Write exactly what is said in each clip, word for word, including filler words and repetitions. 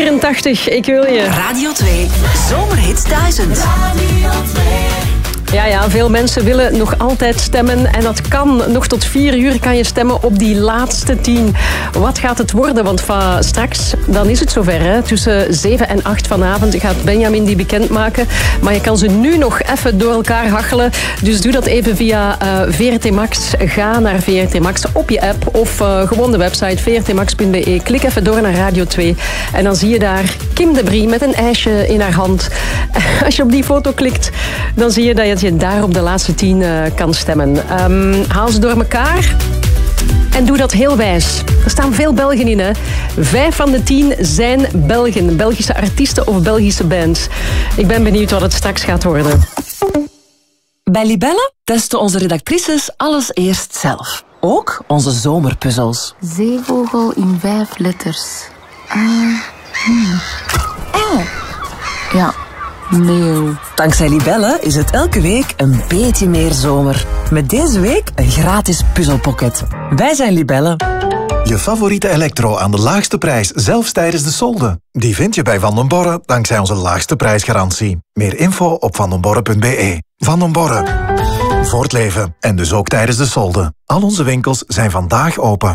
vierentachtig, ik wil je. Radio twee, Zomerhits duizend. Radio twee. Ja, ja, veel mensen willen nog altijd stemmen. En dat kan. Nog tot vier uur kan je stemmen op die laatste tien. Wat gaat het worden? Want van straks, dan is het zover. Hè? Tussen zeven en acht vanavond gaat Benjamin die bekendmaken. Maar je kan ze nu nog even door elkaar hachelen. Dus doe dat even via uh, V R T Max. Ga naar V R T Max op je app. Of uh, gewoon de website v r t max punt b e. Klik even door naar Radio twee. En dan zie je daar Kim de Brie met een ijsje in haar hand. Als je op die foto klikt, dan zie je dat je je daar op de laatste tien uh, kan stemmen. Um, haal ze door elkaar en doe dat heel wijs. Er staan veel Belgen in, hè. Vijf van de tien zijn Belgen. Belgische artiesten of Belgische bands. Ik ben benieuwd wat het straks gaat worden. Bij Libelle testen onze redactrices alles eerst zelf. Ook onze zomerpuzzels. Zeevogel in vijf letters. Uh, hmm. Oh. Ja. Meeuw. Dankzij Libelle is het elke week een beetje meer zomer. Met deze week een gratis puzzelpocket. Wij zijn Libelle. Je favoriete elektro aan de laagste prijs, zelfs tijdens de solde. Die vind je bij Van den Borre dankzij onze laagste prijsgarantie. Meer info op van den borre punt b e. Van den Borre. Voor het leven en dus ook tijdens de solde. Al onze winkels zijn vandaag open.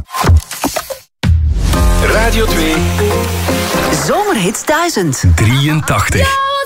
Radio twee. Zomerhits duizend. drieëntachtig.